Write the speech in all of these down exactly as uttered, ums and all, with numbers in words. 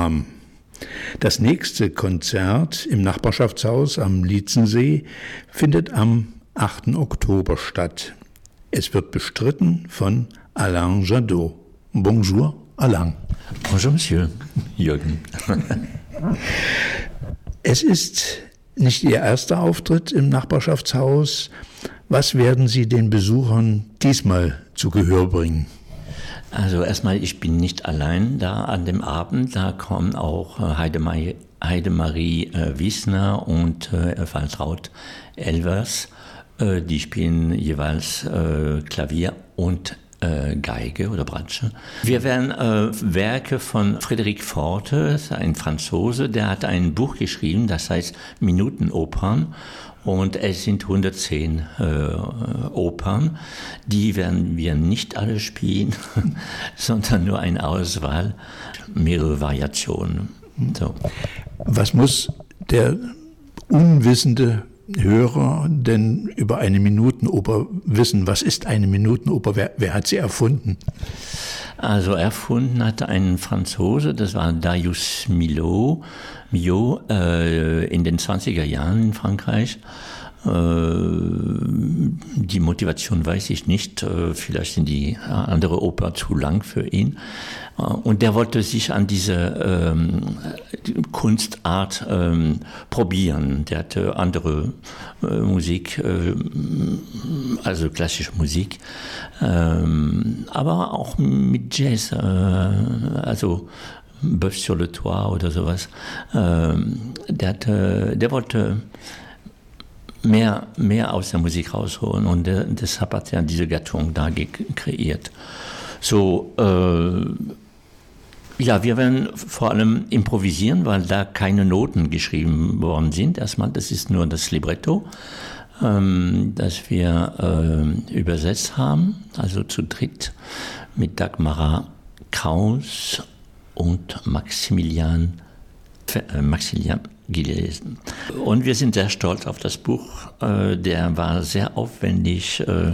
Programm. Das nächste Konzert im Nachbarschaftshaus am Lietzensee findet am achten Oktober statt. Es wird bestritten von Alain Jadot. Bonjour, Alain. Bonjour, Monsieur Jürgen. Es ist nicht Ihr erster Auftritt im Nachbarschaftshaus. Was werden Sie den Besuchern diesmal zu Gehör bringen? Also erstmal, ich bin nicht allein da an dem Abend. Da kommen auch Heidemarie, Heidemarie äh, Wiesner und äh, Waltraud Elvers. Äh, die spielen jeweils äh, Klavier und äh, Geige oder Bratsche. Wir werden äh, Werke von Frédéric Forte, ein Franzose, der hat ein Buch geschrieben, das heißt Minutenopern. Und es sind hundertzehn äh, Opern. Die werden wir nicht alle spielen, sondern nur eine Auswahl, mehrere Variationen. So. Was muss der unwissende Hörer denn über eine Minutenoper wissen? Was ist eine Minutenoper? Wer, wer hat sie erfunden? Also erfunden hatte ein Franzose, das war Darius Milhaud, Milhaud äh, in den zwanziger Jahren in Frankreich. Äh, die Motivation weiß ich nicht, äh, vielleicht sind die andere Oper zu lang für ihn. Äh, und der wollte sich an diese ähm, Kunstart ähm, probieren. Der hatte andere äh, Musik, äh, also klassische Musik, ähm, aber auch mit Jazz, äh, also Bœuf sur le Toit oder sowas. Ähm, der, hatte, der wollte mehr, mehr aus der Musik rausholen und der, deshalb hat er diese Gattung da ge- kreiert. So, äh, ja, wir werden vor allem improvisieren, weil da keine Noten geschrieben worden sind. Erstmal, das ist nur das Libretto, ähm, das wir äh, übersetzt haben, also zu dritt mit Dagmara Kraus und Maximilian, äh, Maximilian gelesen. Und wir sind sehr stolz auf das Buch. Äh, der war sehr aufwendig äh,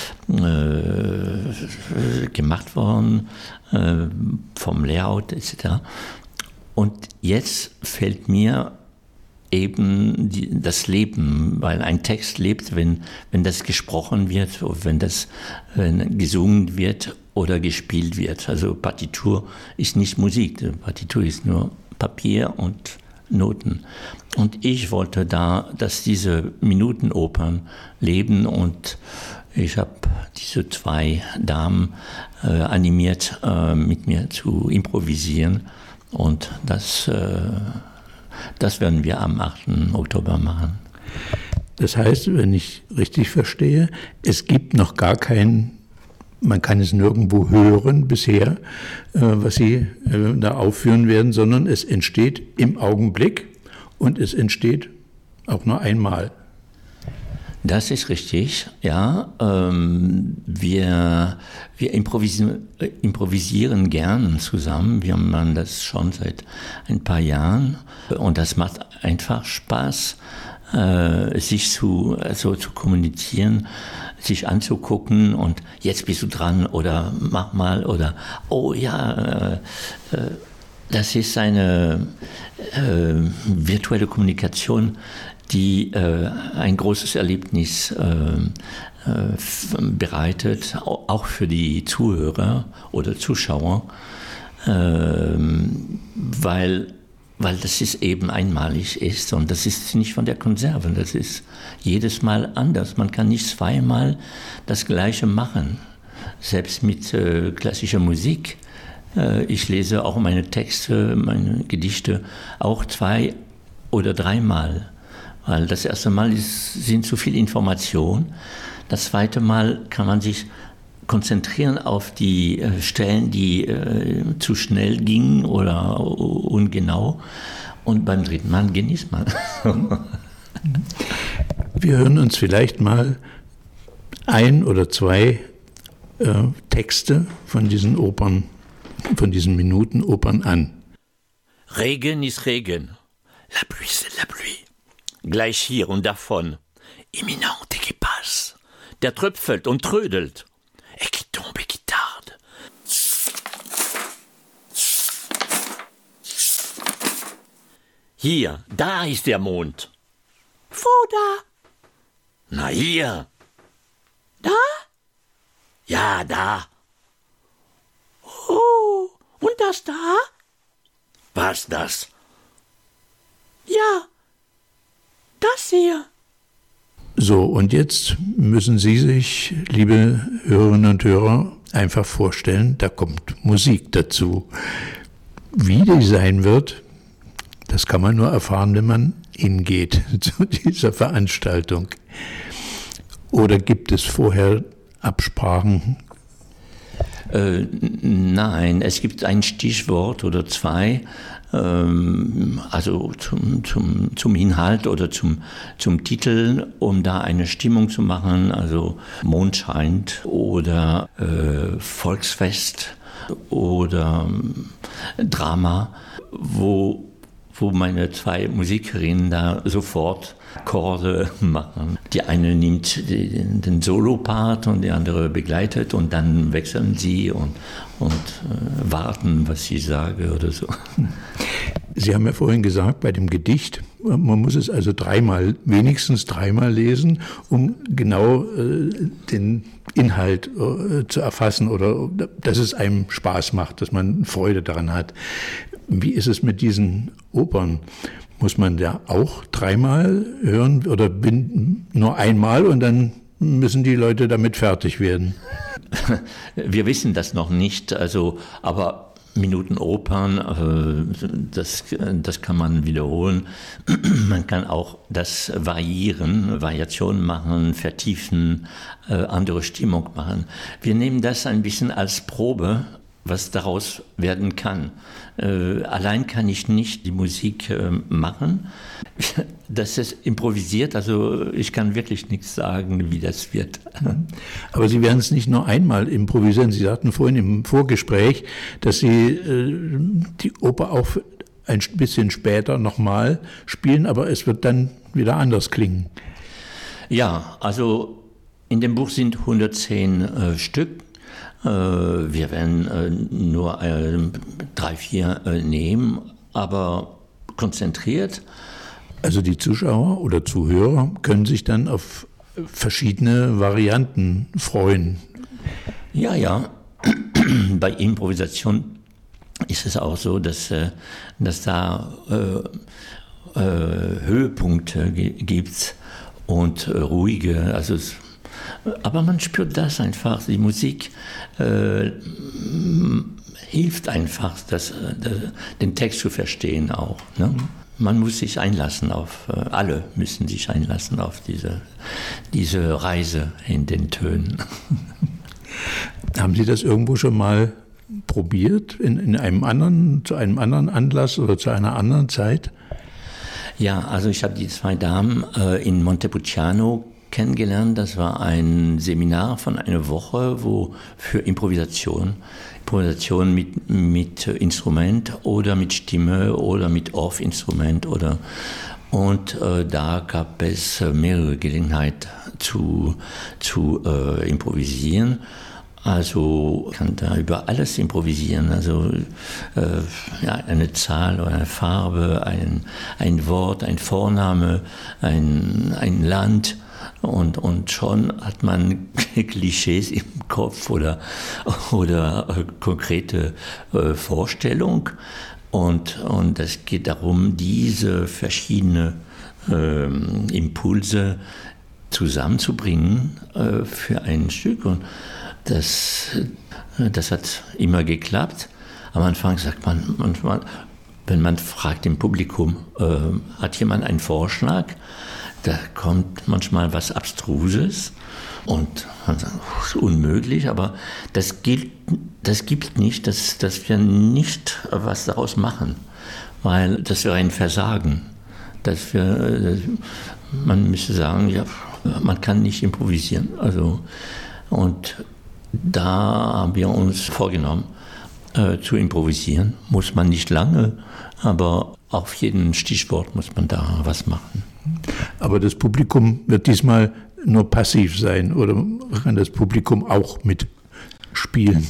äh, gemacht worden, äh, vom Layout et cetera. Und jetzt fällt mir eben die, das Leben, weil ein Text lebt, wenn, wenn das gesprochen wird, wenn das wenn gesungen wird oder gespielt wird. Also Partitur ist nicht Musik, Partitur ist nur Papier und Noten. Und ich wollte da, dass diese Minutenopern leben und ich habe diese zwei Damen äh, animiert, äh, mit mir zu improvisieren und das, äh, das werden wir am achten Oktober machen. Das heißt, wenn ich richtig verstehe, es gibt noch gar kein, man kann es nirgendwo hören bisher, äh, was Sie äh, da aufführen werden, sondern es entsteht im Augenblick und es entsteht auch nur einmal. Das ist richtig, ja. Ähm, wir wir improvisieren, improvisieren gern zusammen. Wir machen das schon seit ein paar Jahren und das macht einfach Spaß, äh, sich zu, also zu kommunizieren, sich anzugucken und jetzt bist du dran oder mach mal oder oh ja, äh, äh, das ist eine äh, virtuelle Kommunikation, die äh, ein großes Erlebnis äh, äh, bereitet, auch für die Zuhörer oder Zuschauer, äh, weil, weil das ist eben einmalig ist und das ist nicht von der Konserve, das ist jedes Mal anders. Man kann nicht zweimal das Gleiche machen, selbst mit äh, klassischer Musik. Äh, ich lese auch meine Texte, meine Gedichte auch zwei oder dreimal. Weil das erste Mal ist, sind zu viel Informationen. Das zweite Mal kann man sich konzentrieren auf die äh, Stellen, die äh, zu schnell gingen oder ungenau. Und beim dritten Mal genießt man. Wir hören uns vielleicht mal ein oder zwei äh, Texte von diesen Opern, von diesen Minutenopern an. Regen ist Regen. La pluie, c'est la pluie. Gleich hier und davon, imminente qui passe, der tröpfelt und trödelt, et qui tombe et qui tarde. Hier, da ist der Mond. Wo da? Na hier. Da? Ja, da. Oh, und das da? Was das? Ja, das hier. So, und jetzt müssen Sie sich, liebe Hörerinnen und Hörer, einfach vorstellen, da kommt Musik dazu. Wie die sein wird, das kann man nur erfahren, wenn man hingeht zu dieser Veranstaltung. Oder gibt es vorher Absprachen? Äh, nein, es gibt ein Stichwort oder zwei, ähm, also zum, zum, zum Inhalt oder zum, zum Titel, um da eine Stimmung zu machen, also Mond scheint oder äh, Volksfest oder äh, Drama, wo wo meine zwei Musikerinnen da sofort Chorde machen. Die eine nimmt den, den Solo-Part und die andere begleitet und dann wechseln sie und, und äh, warten, was ich sage oder so. Sie haben ja vorhin gesagt, bei dem Gedicht, man muss es also dreimal, wenigstens dreimal lesen, um genau äh, den Inhalt äh, zu erfassen oder dass es einem Spaß macht, dass man Freude daran hat. Wie ist es mit diesen Opern? Muss man da auch dreimal hören oder bin nur einmal und dann müssen die Leute damit fertig werden? Wir wissen das noch nicht, also, aber Minuten Opern, das, das kann man wiederholen. Man kann auch das variieren, Variationen machen, vertiefen, andere Stimmung machen. Wir nehmen das ein bisschen als Probe, was daraus werden kann. Äh, allein kann ich nicht die Musik äh, machen. Das ist improvisiert, also ich kann wirklich nichts sagen, wie das wird. Aber Sie werden es nicht nur einmal improvisieren. Sie sagten vorhin im Vorgespräch, dass Sie äh, die Oper auch ein bisschen später nochmal spielen, aber es wird dann wieder anders klingen. Ja, also in dem Buch sind hundertzehn äh, Stück. Wir werden nur drei, vier nehmen, aber konzentriert. Also die Zuschauer oder Zuhörer können sich dann auf verschiedene Varianten freuen. Ja, ja. Bei Improvisation ist es auch so, dass, dass da äh, äh, Höhepunkte gibt und ruhige, also es aber man spürt das einfach, die Musik äh, hilft einfach, das, das, den Text zu verstehen auch. Ne? Man muss sich einlassen auf, äh, alle müssen sich einlassen auf diese, diese Reise in den Tönen. Haben Sie das irgendwo schon mal probiert, in, in einem anderen, zu einem anderen Anlass oder zu einer anderen Zeit? Ja, also ich habe die zwei Damen äh, in Montepulciano kennengelernt. Das war ein Seminar von einer Woche, wo für Improvisation, Improvisation mit, mit Instrument oder mit Stimme oder mit Off-Instrument oder und äh, da gab es mehrere Gelegenheiten zu, zu äh, improvisieren. Also ich kann da über alles improvisieren, also äh, ja, eine Zahl oder eine Farbe, ein, ein Wort, ein Vorname, ein, ein Land. Und, und schon hat man Klischees im Kopf oder, oder äh, konkrete äh, Vorstellung. Und, und es geht darum, diese verschiedenen äh, Impulse zusammenzubringen äh, für ein Stück. Und das, das hat immer geklappt. Am Anfang sagt man manchmal, wenn man fragt im Publikum, äh, hat jemand einen Vorschlag? Da kommt manchmal was Abstruses und man sagt, das ist unmöglich, aber das gilt, das gibt nicht, dass, dass wir nicht was daraus machen, weil das wäre ein Versagen. Dass wir, man müsste sagen, ja, man kann nicht improvisieren. Also, und da haben wir uns vorgenommen, äh, zu improvisieren. Muss man nicht lange, aber auf jeden Stichwort muss man da was machen. Aber das Publikum wird diesmal nur passiv sein oder kann das Publikum auch mitspielen?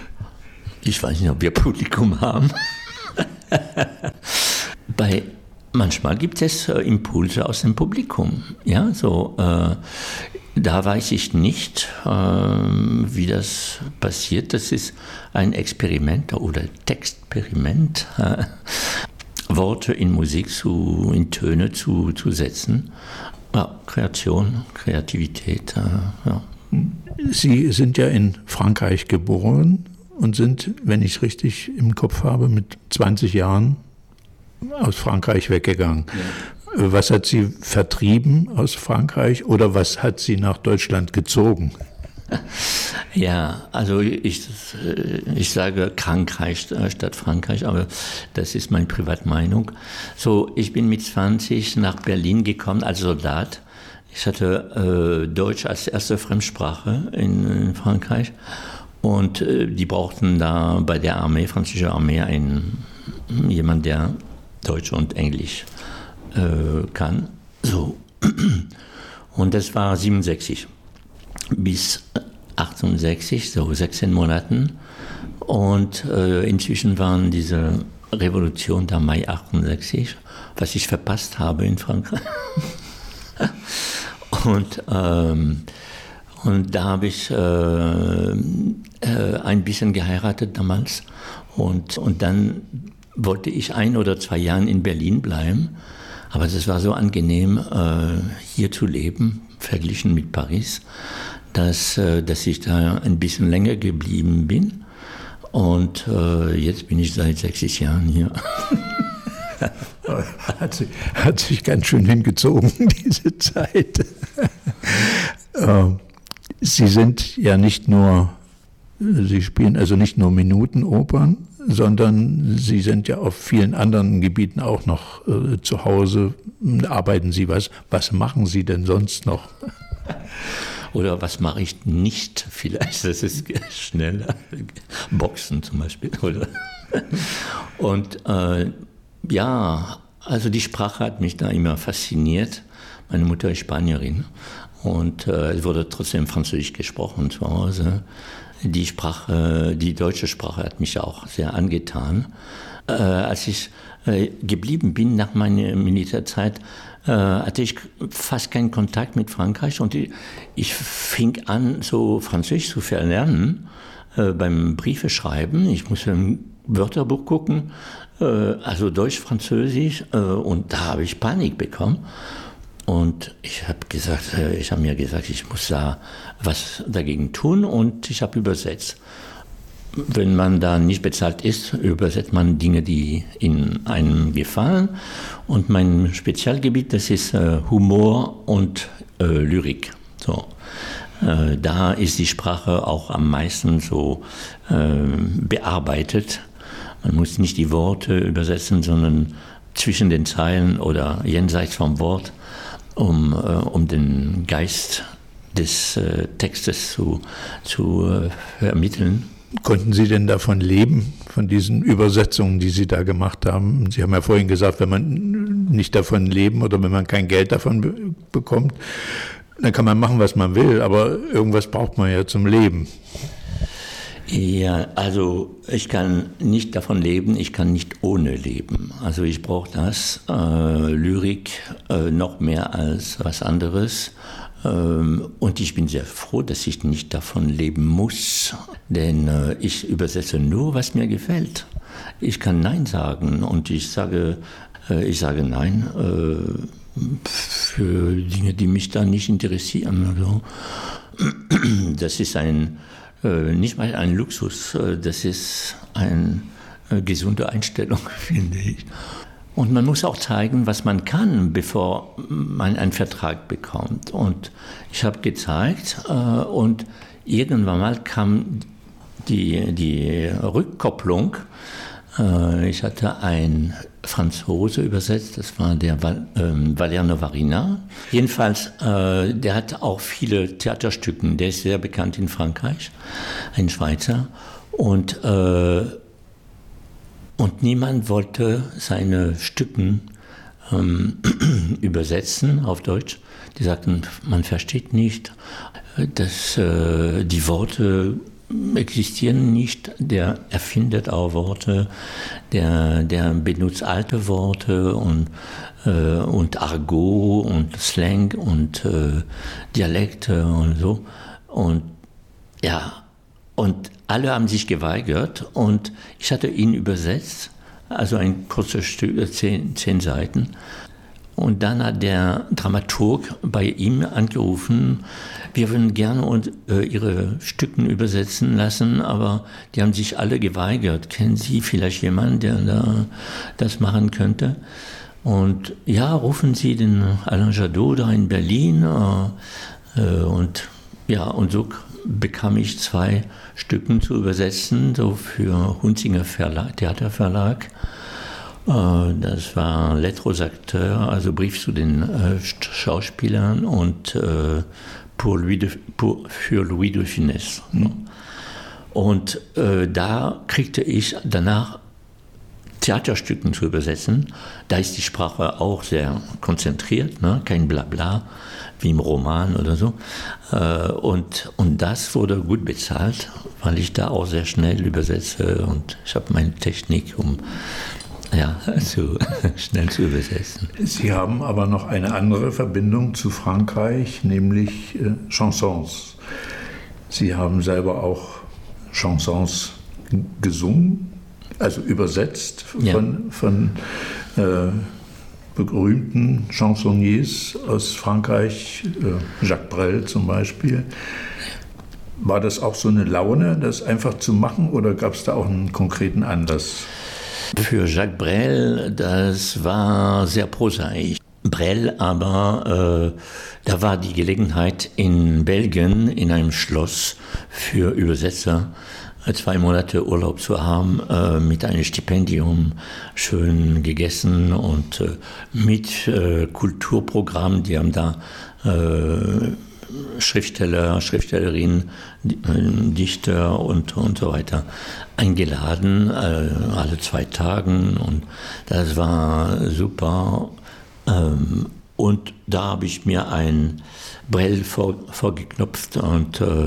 Ich weiß nicht, ob wir Publikum haben. Bei Manchmal gibt es äh, Impulse aus dem Publikum. Ja, so, äh, da weiß ich nicht, äh, wie das passiert. Das ist ein Experiment oder Textperiment, äh, Worte in Musik, zu, in Töne zu, zu setzen. Ja, Kreation, Kreativität. Äh, ja. Sie sind ja in Frankreich geboren und sind, wenn ich es richtig im Kopf habe, mit zwanzig Jahren aus Frankreich weggegangen. Ja. Was hat Sie vertrieben aus Frankreich oder was hat Sie nach Deutschland gezogen? Ja, also ich, ich sage Frankreich statt Frankreich, aber das ist meine Privatmeinung. So, ich bin mit zwanzig nach Berlin gekommen als Soldat. Ich hatte äh, Deutsch als erste Fremdsprache in, in Frankreich und äh, die brauchten da bei der Armee, französische Armee, einen, jemand, der Deutsch und Englisch äh, kann. So. Und das war siebenundsechzig bis achtundsechzig, so sechzehn Monaten. Und äh, inzwischen waren diese Revolution der Mai achtundsechzig, was ich verpasst habe in Frankreich. und, ähm, und da habe ich äh, äh, ein bisschen geheiratet damals. Und, und dann wollte ich ein oder zwei Jahre in Berlin bleiben. Aber es war so angenehm, äh, hier zu leben, verglichen mit Paris, dass, äh, dass ich da ein bisschen länger geblieben bin. Und äh, jetzt bin ich seit sechzig Jahren hier. Hat sich, hat sich ganz schön hingezogen, diese Zeit. Sie sind ja nicht nur, Sie spielen also nicht nur Minutenopern, sondern Sie sind ja auf vielen anderen Gebieten auch noch äh, zu Hause. Arbeiten Sie was? Was machen Sie denn sonst noch? Oder was mache ich nicht vielleicht? Das ist schneller. Boxen zum Beispiel. Oder? Und äh, ja, also die Sprache hat mich da immer fasziniert. Meine Mutter ist Spanierin und äh, es wurde trotzdem Französisch gesprochen zu Hause. Die Sprache, die deutsche Sprache hat mich auch sehr angetan. Äh, als ich äh, geblieben bin nach meiner Militärzeit, äh, hatte ich fast keinen Kontakt mit Frankreich und ich, ich fing an, so Französisch zu verlernen äh, beim Briefe schreiben. Ich musste im Wörterbuch gucken, äh, also Deutsch, Französisch, äh, und da habe ich Panik bekommen. Und ich habe gesagt, ich habe mir gesagt, ich muss da was dagegen tun und ich habe übersetzt. Wenn man da nicht bezahlt ist, übersetzt man Dinge, die in einem gefallen. Und mein Spezialgebiet, das ist äh, Humor und äh, Lyrik. So. Äh, da ist die Sprache auch am meisten so äh, bearbeitet. Man muss nicht die Worte übersetzen, sondern zwischen den Zeilen oder jenseits vom Wort, um, äh, um den Geist des äh, Textes zu, zu äh, vermitteln. Konnten Sie denn davon leben, von diesen Übersetzungen, die Sie da gemacht haben? Sie haben ja vorhin gesagt, wenn man nicht davon leben oder wenn man kein Geld davon be- bekommt, dann kann man machen, was man will, aber irgendwas braucht man ja zum Leben. Ja, also ich kann nicht davon leben, ich kann nicht ohne leben. Also ich brauche das, äh, Lyrik äh, noch mehr als was anderes. Ähm, und ich bin sehr froh, dass ich nicht davon leben muss, denn äh, ich übersetze nur, was mir gefällt. Ich kann Nein sagen und ich sage, äh, ich sage Nein äh, für Dinge, die mich da nicht interessieren. Also, das ist ein nicht mal ein Luxus, das ist eine gesunde Einstellung, finde ich. Und man muss auch zeigen, was man kann, bevor man einen Vertrag bekommt. Und ich habe gezeigt und irgendwann mal kam die, die Rückkopplung. Ich hatte einen Franzose übersetzt, das war der Val, äh, Valère Novarina. Jedenfalls, äh, der hat auch viele Theaterstücke, der ist sehr bekannt in Frankreich, ein Schweizer. Und, äh, und niemand wollte seine Stücke ähm, übersetzen auf Deutsch. Die sagten, man versteht nicht, dass äh, die Worte existieren nicht. Der erfindet auch Worte, der, der benutzt alte Worte und, äh, und Argot und Slang und äh, Dialekte und so. Und ja, und alle haben sich geweigert und ich hatte ihn übersetzt, also ein kurzes Stück, zehn, zehn Seiten. Und dann hat der Dramaturg bei ihm angerufen, wir würden gerne und, äh, Ihre Stücken übersetzen lassen, aber die haben sich alle geweigert. Kennen Sie vielleicht jemanden, der da das machen könnte? Und ja, rufen Sie den Alain Jadot da in Berlin. Äh, äh, und ja, und so bekam ich zwei Stücken zu übersetzen, so für Hunzinger Verlag, Theaterverlag. Das war Lettres aux Acteurs, also Brief zu den äh, Schauspielern und äh, pour Louis de, pour, für Louis de Funès. Mhm. Und äh, da kriegte ich danach Theaterstücken zu übersetzen. Da ist die Sprache auch sehr konzentriert, ne? Kein Blabla wie im Roman oder so. Äh, und, und das wurde gut bezahlt, weil ich da auch sehr schnell übersetze und ich habe meine Technik, um ja, also schnell zu übersetzen. Sie haben aber noch eine andere Verbindung zu Frankreich, nämlich äh, Chansons. Sie haben selber auch Chansons gesungen, also übersetzt von, ja. von äh, berühmten Chansonniers aus Frankreich, äh, Jacques Brel zum Beispiel. War das auch so eine Laune, das einfach zu machen, oder gab es da auch einen konkreten Anlass? Für Jacques Brel, das war sehr prosaisch. Brel aber, äh, da war die Gelegenheit in Belgien in einem Schloss für Übersetzer zwei Monate Urlaub zu haben, äh, mit einem Stipendium, schön gegessen und äh, mit äh, Kulturprogramm. Die haben da äh, Schriftsteller, Schriftstellerinnen, Dichter und, und so weiter eingeladen, äh, alle zwei Tagen, und das war super. Ähm, und da habe ich mir ein Brel vor, vorgeknopft und, äh,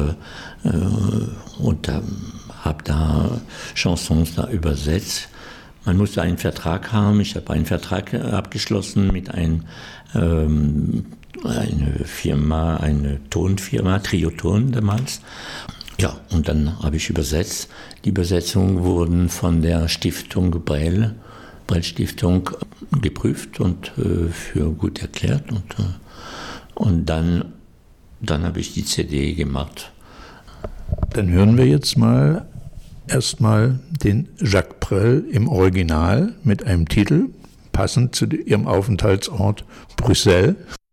und äh, habe da Chansons da übersetzt. Man musste einen Vertrag haben. Ich habe einen Vertrag abgeschlossen mit einem ähm, eine Firma, eine Tonfirma, Trioton damals. Ja, und dann habe ich übersetzt. Die Übersetzungen wurden von der Stiftung Brel, Brel Stiftung, geprüft und äh, für gut erklärt. Und, äh, und dann, dann habe ich die C D gemacht. Dann hören wir jetzt mal erstmal den Jacques Brel im Original mit einem Titel, passend zu ihrem Aufenthaltsort Brüssel.